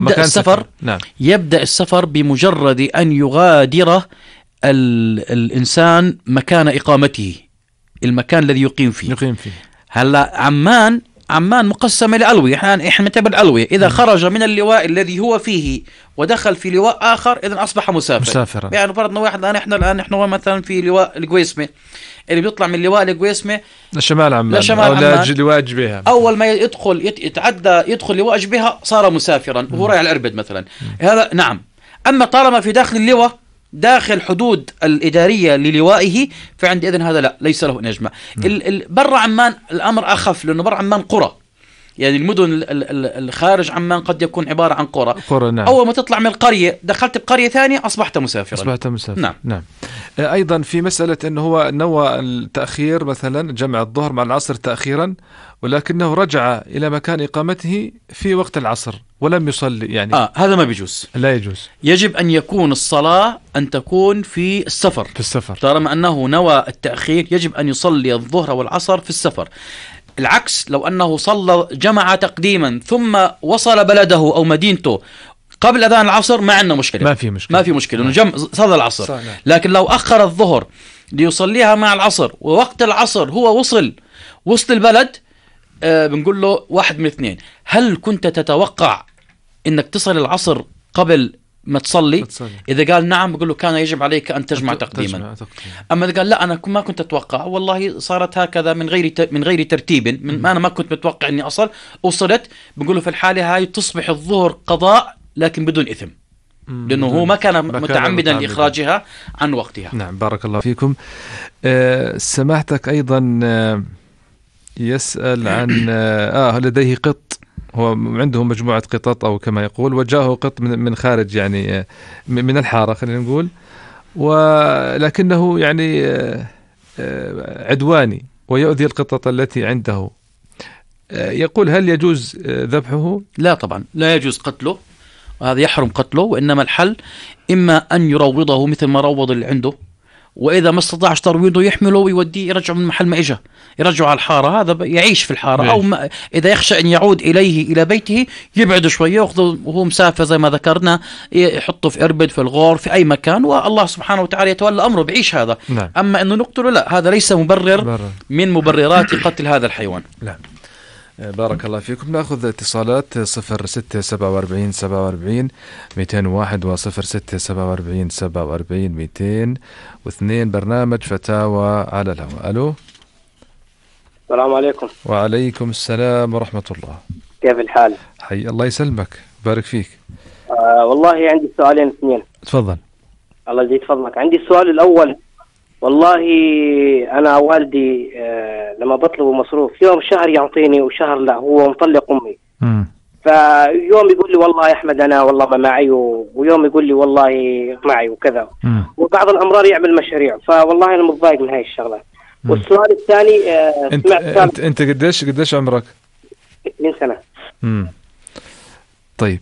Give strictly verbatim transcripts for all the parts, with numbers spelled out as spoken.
يبدأ السفر نعم. يبدأ السفر بمجرد أن يغادر الإنسان مكان إقامته، المكان الذي يقيم فيه. يقيم فيه. هلا عمان عمان مقسمة لألوية، احنا احنا نعتبر ألوية. إذا م. خرج من اللواء الذي هو فيه ودخل في لواء آخر إذن أصبح مسافر. مسافرا. يعني فرضنا واحد الآن احنا الآن احنا مثلا في لواء القويسمة، اللي بيطلع من لواء القويسمة لشمال عمان لشمال أو عمان لواء جبيهة، أول ما يدخل يتعدى يدخل لواء جبيهة صار مسافرا وهو رايح الأربد مثلا. م. هذا نعم. أما طالما في داخل اللواء داخل حدود الإدارية للوائه فعند إذن هذا لا، ليس له أن يجمع. برا عمان الأمر أخف، لأنه برا عمان قرى، يعني المدن الخارج عمان قد يكون عبارة عن قرى. قرى نعم. أول ما تطلع من القرية دخلت بقرية ثانية أصبحت مسافرا. أصبحت مسافرا نعم. نعم. أيضا في مسألة أنه هو نوى التأخير مثلا جمع الظهر مع العصر تأخيرا، ولكنه رجع إلى مكان إقامته في وقت العصر ولم يصلي، يعني آه هذا ما بيجوز، لا يجوز. يجب أن يكون الصلاة أن تكون في السفر. في السفر طالما أنه نوى التأخير يجب أن يصلي الظهر والعصر في السفر. العكس لو أنه صلى جمع تقديما ثم وصل بلده أو مدينته قبل أذان العصر ما عندنا مشكلة، ما في مشكلة ما في مشكلة إنه جمع صلى العصر. صحيح. لكن لو أخر الظهر ليصليها مع العصر ووقت العصر هو وصل وسط البلد، آه بنقول له واحد من اثنين: هل كنت تتوقع إنك تصل العصر قبل ما تصلي؟ تصلي. إذا قال نعم بقول له كان يجب عليك أن تجمع تقديما. تجمع تقديما. أما إذا قال لا أنا ما كنت أتوقع، والله صارت هكذا من غير من غير ترتيب، من ما أنا ما كنت متوقع إني أصل وصلت، بقول له في الحالة هاي تصبح الظهر قضاء لكن بدون إثم، لأنه هو ما كان متعمدا لإخراجها عن وقتها. نعم بارك الله فيكم. أه سماحتك أيضا أه يسأل عن آه لديه قط، هو عنده مجموعة قطط أو كما يقول، وجاءه قط من من خارج يعني من الحارة خلينا نقول، ولكنه يعني عدواني ويؤذي القطط التي عنده. يقول هل يجوز ذبحه؟ لا طبعا لا يجوز قتله، وهذا يحرم قتله، وإنما الحل إما أن يروضه مثل ما روض اللي عنده، وإذا ما استطاعش ترويضه يحمله ويوديه يرجعه من محل ما إجا، يرجعه على الحارة، هذا يعيش في الحارة. أو ما إذا يخشى أن يعود إليه إلى بيته يبعد شوية ويأخذه وهو مسافر زي ما ذكرنا، يحطه في إربد في الغور في أي مكان، والله سبحانه وتعالى يتولى أمره بعيش هذا. نعم. أما أنه نقتله لا، هذا ليس مبرر برر. من مبررات قتل هذا الحيوان. نعم. بارك الله فيكم. نأخذ اتصالات صفر ستة سبعة وأربعين سبعة وأربعين مئتين وواحد وصفر ستة سبعة وأربعين سبعة وأربعين مئتين واثنين. برنامج فتاوى على الهواء. ألو. السلام عليكم. وعليكم السلام ورحمة الله. كيف الحال؟ حي الله يسلمك بارك فيك. آه والله عندي سؤالين اثنين. تفضل. الله يزيد فضلك. عندي السؤال الأول، والله أنا والدي آه لما بطلبه مصروف يوم شهر يعطيني وشهر لا، هو مطلق أمي. م. فيوم يقول لي والله يا أحمد أنا والله ما معي، ويوم يقول لي والله معي وكذا. م. وبعض الأمرار يعمل مشاريع، فوالله أنا متضايق من هاي الشغلة. م. والسؤال الثاني آه أنت أنت, أنت قديش قديش عمرك؟ اثنين سنة. م. طيب.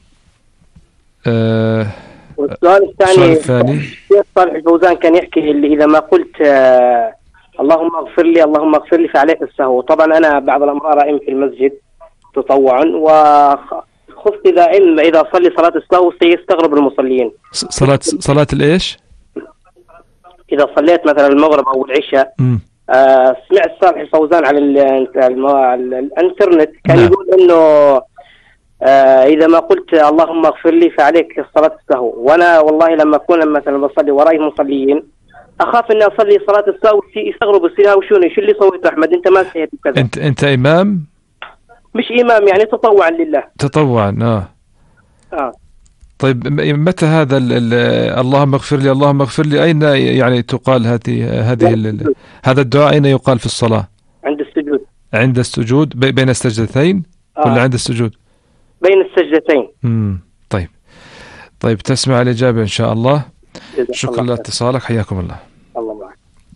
أه والسؤال الثاني الشيخ صالح الفوزان كان يحكي اللي إذا ما قلت آه اللهم اغفر لي اللهم اغفر لي فعليك السهو. طبعا أنا بعض الأمرار أئم في المسجد تطوعا، وخفت إذا علم إذا صلي صلاة السهو سيستغرب المصلين. صلاة صلاة الإيش؟ إذا صليت مثلا المغرب أو العشاء آه سمعت صالح الفوزان على الانترنت كان نعم. يقول إنه آه إذا ما قلت اللهم اغفر لي فعليك صلاة السهو، وأنا والله لما أكون مثلا بصلي وراي مصليين أخاف إني أصلي صلاة السهو يستغربوا السنة وشوني شو اللي سويت أحمد أنت ما سهيت وكذا. أنت أنت إمام؟ مش إمام يعني تطوعا لله. تطوعا آه. آه. طيب متى هذا ال ال اللهم اغفر لي اللهم اغفر لي أين يعني تقال هذه هذه هذا الدعاء أين يقال في الصلاة؟ عند السجود. عند السجود بين السجدتين آه. ولا عند السجود؟ بين السجدتين. امم طيب طيب تسمع الإجابة إن شاء الله. شكرا لاتصالك حياكم الله. الله معك.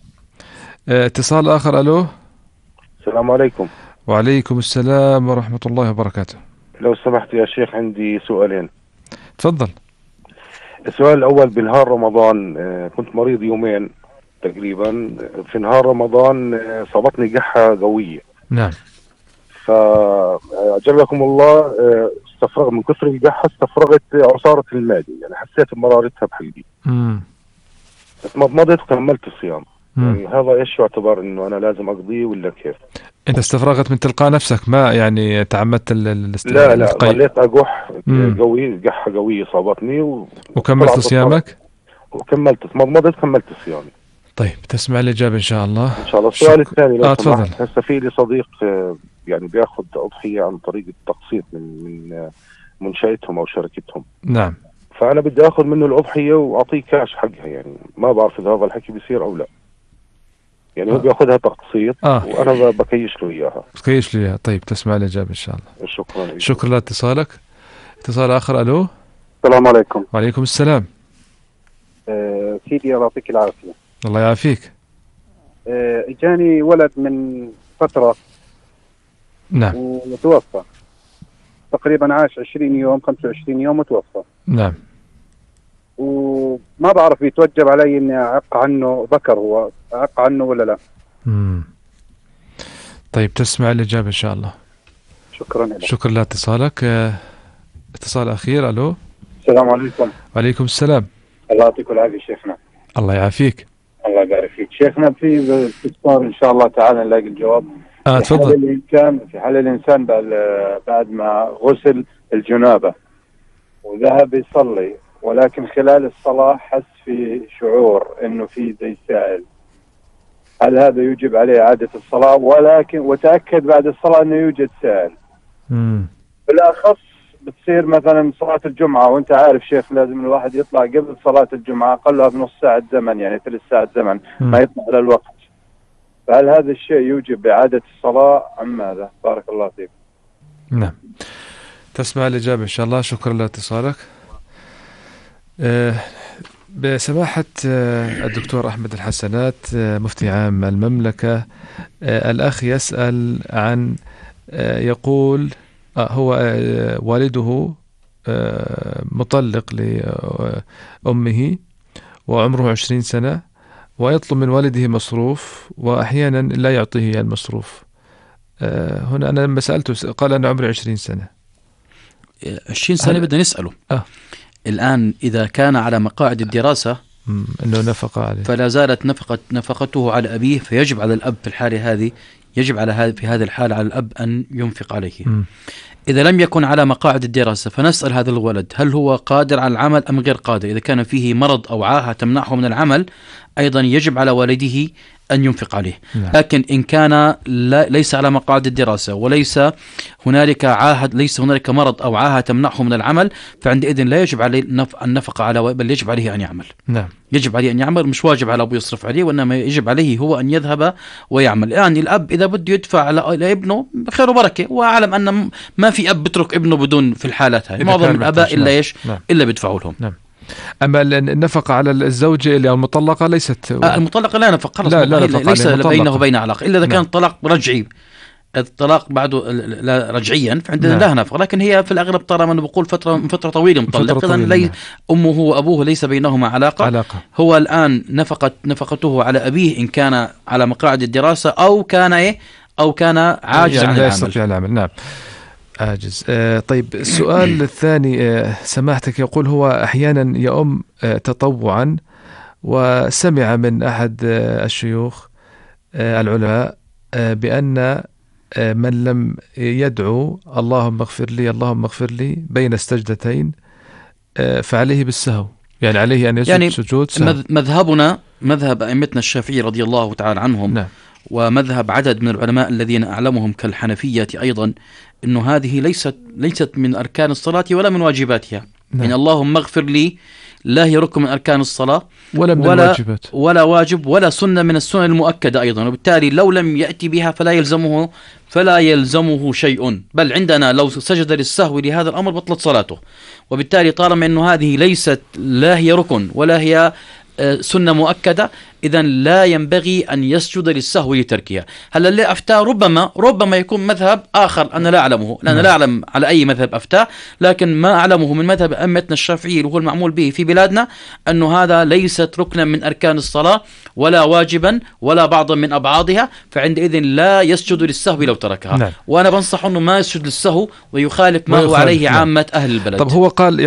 اه اتصال آخر. ألو. السلام عليكم. وعليكم السلام ورحمة الله وبركاته. لو سمحت يا شيخ عندي سؤالين. تفضل. السؤال الأول، بنهار رمضان كنت مريض يومين تقريبا، في نهار رمضان صابتني قحة قوية. نعم. فأجركم الله استفرغ من كثر القحة، استفرغت عصارة المعدة، يعني حسيت بمرارتها بحلقي. امم مضمضت وكملت الصيام. مم. يعني هذا ايش يعتبر انه انا لازم اقضيه ولا كيف؟ انت استفرغت من تلقاء نفسك، ما يعني تعمدت الاستفراغ؟ لا لا ظليت اقح قوي، قحة قوية صابتني و... وكملت صيامك؟ وكملت مضمضت كملت صيامي. طيب تسمع الإجابة إن شاء الله. إن شاء الله. السؤال شك... الثاني لو آه تفضل. هسه في لي صديق يعني بياخذ أضحية عن طريق التقسيط من من منشأتهم أو شركتهم. نعم. فأنا بدي أخذ منه الأضحية وأعطيه كاش حقها، يعني ما بعرف إذا هذا الحكي بيصير أو لا. يعني هو آه. بياخذها تقسيط آه. وأنا بكيش له إياها. بكيش له إياها. طيب تسمع الإجابة إن شاء الله. شكرا. شكرا لاتصالك. اتصال آخر. ألو. السلام عليكم. وعليكم السلام. أه سيدي الله يعطيك العافية. الله يعافيك. أه جاني ولد من فترة. نعم. وتوفى تقريبا، عاش عشرين يوم خمسة وعشرين يوم وتوفى. نعم. وما بعرف يتوجب علي اني اعق عنه، ذكر هو، اعق عنه ولا لا؟ امم طيب تسمع الإجابة إن شاء الله. شكرا لك. شكرا لاتصالك. اه اتصال أخير. ألو. السلام عليكم. وعليكم السلام. الله يعطيك العافية شيخنا. الله يعافيك. الله يبارك فيك شيخنا. في استفسار ان شاء الله تعالى نلاقي الجواب. اه تفضل. في حال الانسان في حال الانسان بعد ما غسل الجنابة وذهب يصلي، ولكن خلال الصلاة حس في شعور انه في زي سائل، هل هذا يجب عليه إعادة الصلاة؟ ولكن وتأكد بعد الصلاة انه يوجد سائل. امم بالاخص بتصير مثلا صلاة الجمعة، وانت عارف شيخ لازم الواحد يطلع قبل صلاة الجمعة اقلها بنص ساعة زمن، يعني ثلاث ساعات زمن مم. ما يطلع على الوقت. فهل هذا الشيء يوجب إعادة الصلاة أم ماذا؟ بارك الله فيك. نعم تسمع الإجابة إن شاء الله. شكرا لاتصالك. أه بسماحة أه الدكتور أحمد الحسنات أه مفتي عام المملكة، أه الأخ يسأل عن أه يقول أه هو أه والده أه مطلق لأمه وعمره عشرين سنة، ويطلب من والده مصروف وأحيانا لا يعطيه المصروف. أه هنا أنا لما سألته قال أنا عمري عشرين سنة. عشرين سنة بدنا نسأله. آه. الآن إذا كان على مقاعد الدراسة أنه نفقة عليه، فلا زالت نفقة نفقته على أبيه، فيجب على الأب في الحالة هذه يجب على هذه في هذه الحالة على الأب أن ينفق عليه. م. إذا لم يكن على مقاعد الدراسة فنسأل هذا الولد هل هو قادر على العمل أم غير قادر. إذا كان فيه مرض أو عاهة تمنعه من العمل أيضا يجب على والده أن ينفق عليه. نعم. لكن إن كان لا ليس على مقاعد الدراسة وليس هنالك عاهة ليس هنالك مرض أو عاهة تمنعه من العمل، فعندئذ لا يجب عليه النفقة على، بل يجب عليه أن يعمل. نعم. يجب عليه أن يعمل، مش واجب على أبوه يصرف عليه، وإنما يجب عليه هو أن يذهب ويعمل. يعني الأب إذا بده يدفع لابنه خير وبركة، وأعلم أن ما في أب بترك ابنه بدون في الحالات هاي، معظم الآباء إلا إيش نعم. إلا بيدفعوا لهم. نعم. أما النفقة على الزوجة اللي المطلقة ليست آه المطلقة لا نفقة، لا لا نفقة ليس بينه وبين علاقة إلا إذا نعم. كان الطلاق رجعي، الطلاق بعده لا رجعيا فعندنا نعم. لا نفقة. لكن هي في الأغلب طالما أنه بقول فترة من فترة طويلة مطلق، إذن لي أمه وأبوه ليس بينهما علاقة. علاقة. هو الآن نفقة نفقته على أبيه إن كان على مقاعد الدراسة أو كان إيه أو كان عاجز يعني عن لا العمل. يستطيع العمل. نعم عاجز. آه طيب السؤال الثاني آه سماحتك يقول هو أحيانا يؤم آه تطوعا، وسمع من أحد آه الشيوخ آه العلماء آه بأن آه من لم يدعو اللهم اغفر لي اللهم اغفر لي بين السجدتين آه فعليه بالسهو، يعني عليه أن يسجد يعني سجود سهو. مذهبنا مذهب أئمتنا الشافعي رضي الله تعالى عنهم. نعم. ومذهب عدد من العلماء الذين أعلمهم كالحنفية أيضا، إنه هذه ليست ليست من أركان الصلاة ولا من واجباتها. نعم. يعني اللهم اغفر لي لا هي ركن من أركان الصلاة ولا من ولا الواجبات ولا واجب ولا سنة من السنن المؤكدة أيضا، وبالتالي لو لم يأتي بها فلا يلزمه فلا يلزمه شيء، بل عندنا لو سجد للسهو لهذا الأمر بطلت صلاته. وبالتالي طالما أنه هذه ليست لا هي ركن ولا هي سنة مؤكدة، إذا لا ينبغي أن يسجد للسهو لتركها. هلا اللي أفتاه ربما ربما يكون مذهب آخر أنا لا أعلمه، لأن لا أعلم على أي مذهب أفتاه، لكن ما أعلمه من مذهب أئمتنا الشافعي وهو المعمول به في بلادنا أنه هذا ليست ركنا من أركان الصلاة ولا واجبا ولا بعضا من أبعادها، فعندئذ لا يسجد للسهو لو تركها. نعم. وأنا بنصح أنه ما يسجد للسهو ويخالف ما هو عليه عامة أهل البلد. طب هو قال